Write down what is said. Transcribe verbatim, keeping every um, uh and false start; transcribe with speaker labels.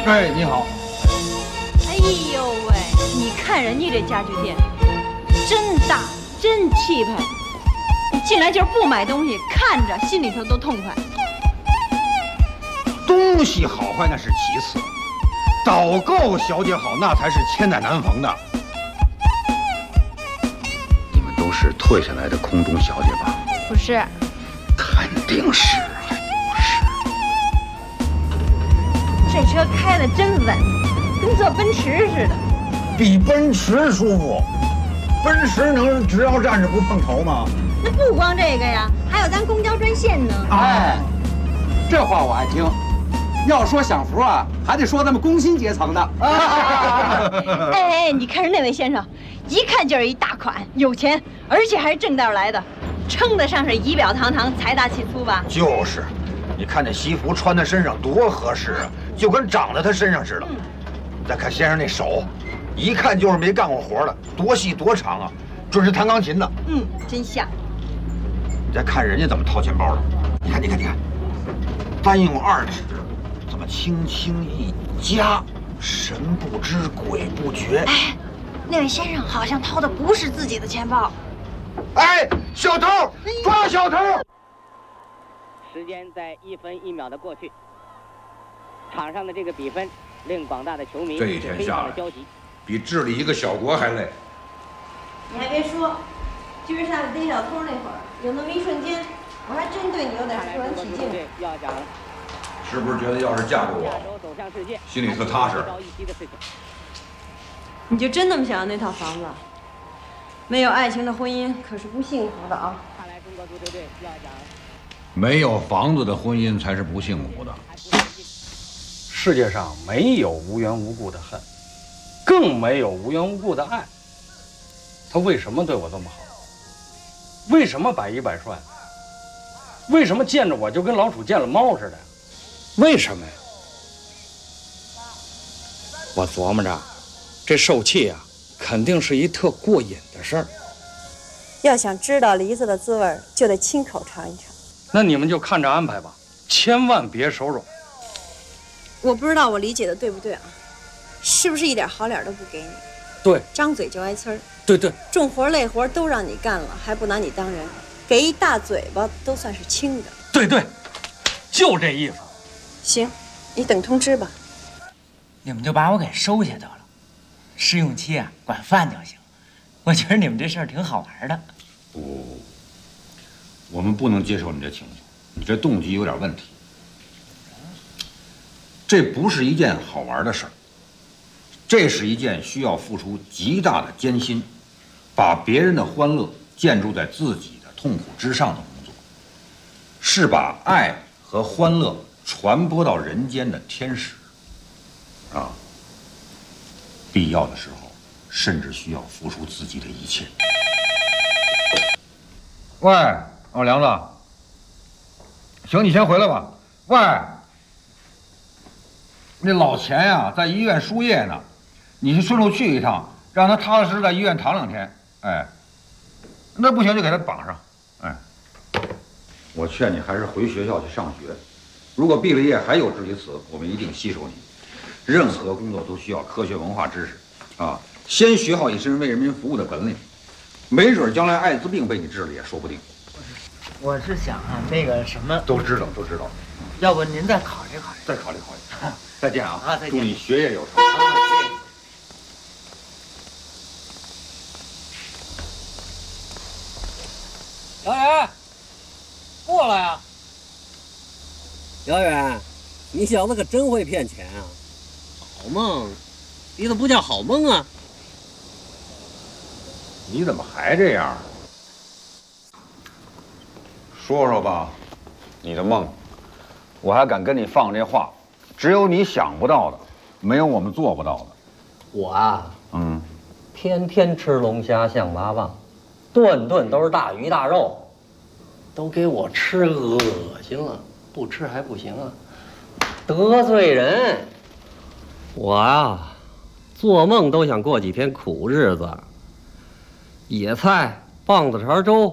Speaker 1: 哎，你好。
Speaker 2: 哎呦喂，你看人家这家具店，真大，真气派。你进来就是不买东西，看着心里头都痛快。
Speaker 1: 东西好坏那是其次，导购小姐好那才是千载难逢的。你们都是退下来的空中小姐吧？
Speaker 2: 不是。
Speaker 1: 肯定是，还不是？
Speaker 2: 这车开得真稳，跟坐奔驰似的。
Speaker 1: 比奔驰舒服。奔驰能只要站着不碰头吗？
Speaker 2: 那不光这个呀，还有咱公交专线呢。
Speaker 3: 哎，这话我爱听。要说享福啊，还得说咱们工薪阶层的。
Speaker 2: 哎哎，你看人那位先生，一看就是一大款，有钱，而且还是正道来的，称得上是仪表堂堂、财大气粗吧？
Speaker 1: 就是，你看那西服穿在身上多合适啊，就跟长在他身上似的。嗯、再看先生那手，一看就是没干过活的，多细多长啊，准是弹钢琴的。
Speaker 2: 嗯，真像。
Speaker 1: 你再看人家怎么掏钱包的，你看，你看，你看，单用二指。怎么轻轻一夹，神不知鬼不觉？
Speaker 2: 哎，那位先生好像掏的不是自己的钱包。
Speaker 1: 哎，小偷，抓小偷！
Speaker 4: 时间在一分一秒的过去，场上的这个比分令广大的球迷
Speaker 1: 这一天下来
Speaker 4: 焦急，
Speaker 1: 比治理一个小国还累。
Speaker 2: 你还别说，今儿下午逮小偷那会儿，有那么一瞬间，我还真对你有点肃然起敬。
Speaker 4: 要讲。
Speaker 1: 是不是觉得要是嫁给我，心里特踏实？
Speaker 2: 你就真那么想要那套房子？没有爱情的婚姻可是不幸福的啊！
Speaker 4: 看来中国足球队要讲，
Speaker 1: 没有房子的婚姻才是不幸福的。
Speaker 5: 世界上没有无缘无故的恨，更没有无缘无故的爱。他为什么对我这么好？为什么百依百顺？为什么见着我就跟老鼠见了猫似的？为什么呀？我琢磨着，这受气啊，肯定是一特过瘾的事儿。
Speaker 6: 要想知道梨子的滋味，就得亲口尝一尝。
Speaker 5: 那你们就看着安排吧，千万别手软。
Speaker 6: 我不知道我理解的对不对啊？是不是一点好脸都不给你？
Speaker 5: 对，
Speaker 6: 张嘴就挨呲儿。
Speaker 5: 对对，
Speaker 6: 重活累活都让你干了，还不拿你当人，给一大嘴巴都算是轻的。
Speaker 5: 对对，就这意思。
Speaker 6: 行，你等通知吧。
Speaker 7: 你们就把我给收下得了，试用期啊，管饭就行。我觉得你们这事儿挺好玩的。
Speaker 1: 不，我们不能接受你这情绪，你这动机有点问题。这不是一件好玩的事儿，这是一件需要付出极大的艰辛，把别人的欢乐建筑在自己的痛苦之上的工作，是把爱和欢乐传播到人间的天使，啊，必要的时候，甚至需要付出自己的一切。喂，哦，梁子，行，你先回来吧。喂，那老钱呀、啊，在医院输液呢，你去顺路去一趟，让他踏踏实实在医院躺两天。哎，那不行就给他绑上。哎，我劝你还是回学校去上学。如果毕了业还有志于此，我们一定吸收你。任何工作都需要科学文化知识，啊，先学好一身为人民服务的本领，没准将来艾滋病被你治了也说不定。
Speaker 7: 我是想啊，那个什么，
Speaker 1: 都知道，都知道。
Speaker 7: 要不您再考虑考虑，
Speaker 1: 再考虑考虑。再见啊！
Speaker 7: 啊，再见。
Speaker 1: 祝你学业有成。
Speaker 7: 啊，谢谢。
Speaker 8: 姚远，过来呀！姚远，你小子可真会骗钱啊！好梦，你怎么不叫好梦啊？
Speaker 1: 你怎么还这样？说说吧，你的梦，我还敢跟你放这话，只有你想不到的，没有我们做不到的。
Speaker 8: 我啊，
Speaker 1: 嗯，
Speaker 8: 天天吃龙虾象拔蚌，顿顿都是大鱼大肉，都给我吃恶心了，不吃还不行啊，得罪人。我啊，做梦都想过几天苦日子，野菜、棒子碴粥。